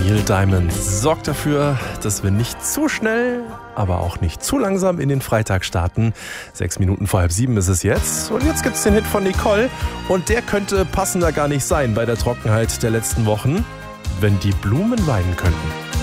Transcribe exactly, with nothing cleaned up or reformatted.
Neil Diamond sorgt dafür, dass wir nicht zu schnell, aber auch nicht zu langsam in den Freitag starten. Sechs Minuten vor halb sieben ist es jetzt. Und jetzt gibt's den Hit von Nicole. Und der könnte passender gar nicht sein bei der Trockenheit der letzten Wochen. Wenn die Blumen weinen könnten.